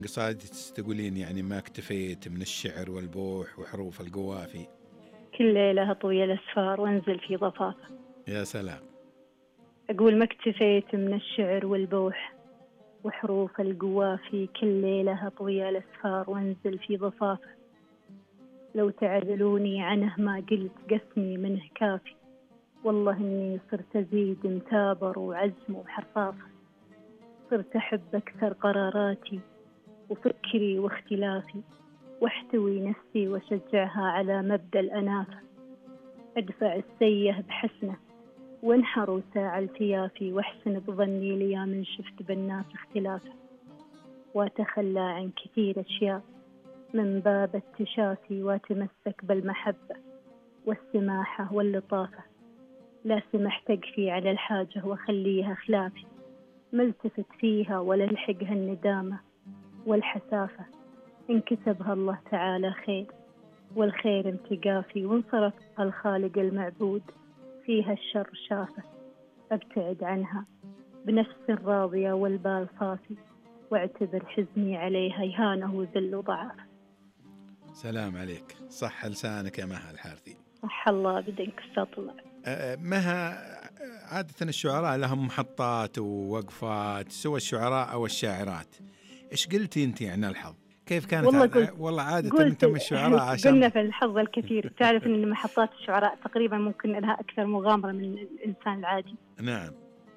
قصائد تقولين يعني ما اكتفيت من الشعر والبوح وحروف القوافي. كل ليلة أطوي الأسفار وأنزل في ضفافة. يا سلام. أقول ما اكتفيت من الشعر والبوح وحروف القوافي، كل ليلة أطوي الأسفار وأنزل في ضفافة. لو تعذلوني عنه ما قلت قسمي منه كافي، والله إني صرت أزيد مثابر وعزم وحرفافة. صرت أحب أكثر قراراتي وفكري واختلافي، واحتوي نفسي وشجعها على مبدأ الأنافة. أدفع السيئ بحسنه وانحروا ساع التيافي، واحسن بظني لي من شفت بالناس اختلافه. واتخلى عن كثير أشياء من باب التشافي، واتمسك بالمحبة والسماحة واللطافة. لا سمحت أقفي على الحاجة وخليها خلافي، ملتفت فيها ولا لحقها الندامة والحسافة. إن كتبها الله تعالى خير والخير انتقافي، وانصرف الخالق المعبود فيها الشر شافه. أبتعد عنها بنفس راضية والبال صافي، واعتبر حزني عليها إهانة وذل وضعف. سلام عليك، صح لسانك يا مها الحارثي. صح الله بدنك أستاذ الله. مها، عادة الشعراء لهم محطات ووقفات سوى الشعراء أو الشاعرات. إيش قلتي أنت عن الحظ؟ كيف كانت؟ والله عادة أنت من الشعراء عشان قلنا في الحظ الكثير. تعرف أن محطات الشعراء تقريبا ممكن لها أكثر مغامرة من الإنسان العادي. نعم.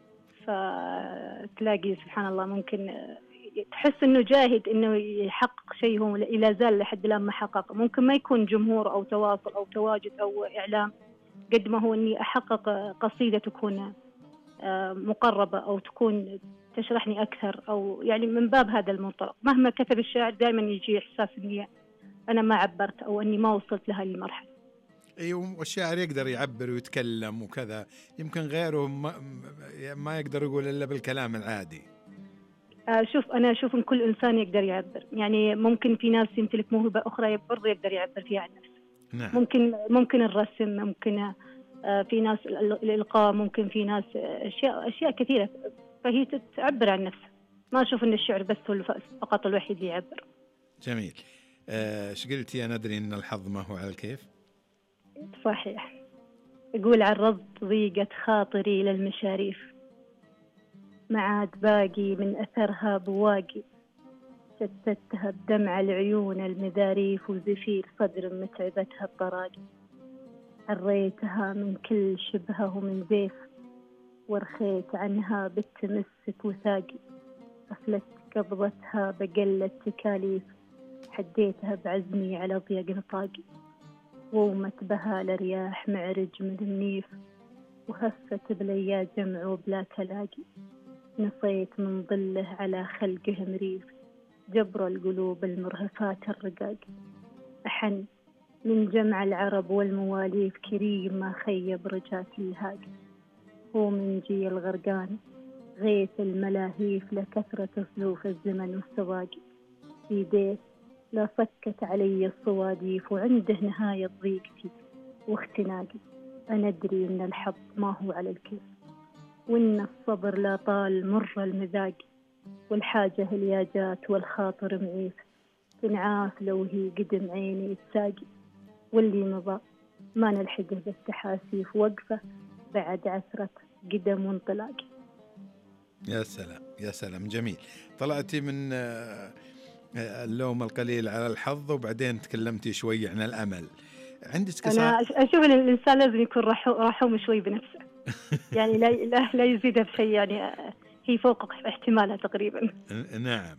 فتلاقي سبحان الله ممكن تحس أنه جاهد أنه يحقق شيء هو لا زال لحد الآن ما حقق. ممكن ما يكون جمهور أو تواصل أو تواجد أو إعلام، قد ما هو أني أحقق قصيدة تكون مقربة أو تكون تشرحني أكثر، أو يعني من باب هذا المنطلق. مهما كتب الشاعر دائما يجي إحساس أني أنا ما عبرت أو أني ما وصلت لهذه المرحلة. أيوة، والشاعر يقدر يعبر ويتكلم وكذا، يمكن غيره ما يقدر يقول إلا بالكلام العادي. أنا أشوف أن كل إنسان يقدر يعبر. يعني ممكن في ناس يمتلك موهبة أخرى برضه يقدر يعبر فيها عن نفسه. نعم. ممكن الرسم، ممكن في ناس الإلقاء، ممكن في ناس أشياء كثيرة، فهي تعبر عن نفسها. ما أشوف أن الشعر بس هو فقط الوحيد اللي يعبر. جميل. ايش قلتي؟ أنا أدري أن الحظ ما هو على الكيف. صحيح. أقول عرضت ضيقة خاطري للمشاريف، معاد باقي من أثرها بواقي، شتتها بدمع العيون المذاريف، وزفير صدر متعبتها الطراقي. عريتها من كل شبهه ومن زيف، ورخيت عنها بالتمسك وثاقي. أفلت قبضتها بقلة تكاليف، حديتها بعزمي على ضيق نطاقي. وومت بها لرياح معرج من النيف، وهفت بليا جمع وبلا تلاقي. نصيت من ظله على خلقه مريف، جبر القلوب المرهفات الرقاق. أحن من جمع العرب والمواليف، كريم ما خيب رجات الهاق. هو من جي الغرقان غيث الملاهيف، لكثرة سلوف الزمن والسواقي. في بيت لا صكت علي الصواديف، وعنده نهاية ضيقتي واختناقي. أنا أدري أن الحظ ما هو على الكيف، وإن الصبر لا طال مر المذاق. والحاجة الياجات والخاطر معيف، تنعاف لو هي قدم عيني تساقي. واللي مضى ما نلحقه بالتحاسيف، وقفة بعد عثرة قدم وانطلاقي. يا سلام يا سلام، جميل. طلعتي من اللوم القليل على الحظ، وبعدين تكلمتي شوي عن الأمل. عندك أنا أشوف أن الإنسان لازم يكون رحوم شوي بنفسه. يعني لا يزيدها بشيء، يعني هي فوق احتمالها تقريبا. نعم.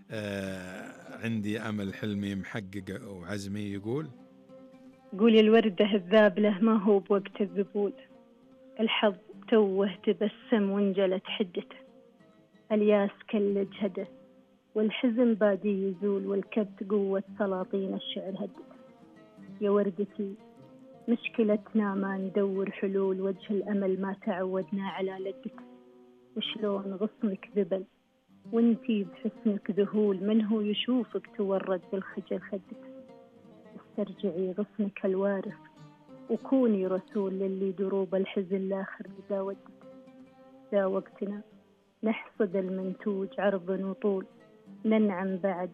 عندي أمل حلمي محقق وعزمي يقول. قولي الوردة الذابلة ما هو بوقت الذبول، الحظ توه تبسم وانجلت حدته. الياس كل جهده والحزن بادي يزول، والكبت قوة سلاطين الشعر هدته. يا وردتي مشكلتنا ما ندور حلول، وجه الأمل ما تعودنا على لدته. وشلون غصنك ذبل وانتي بحسنك ذهول، من هو يشوفك تورد بالخجل خدته. استرجعي غصنك الوارث وكوني رسول للي دروب الحزن لاخر إذا ودته. ذا وقتنا نحصد المنتوج عرض وطول، ننعم بعد